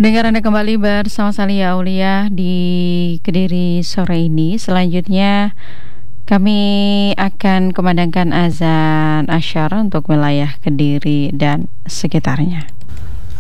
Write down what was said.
Pendengar, Anda kembali bersama Salia Aulia di Kediri sore ini. Selanjutnya kami akan kumandangkan azan asyara untuk wilayah Kediri dan sekitarnya.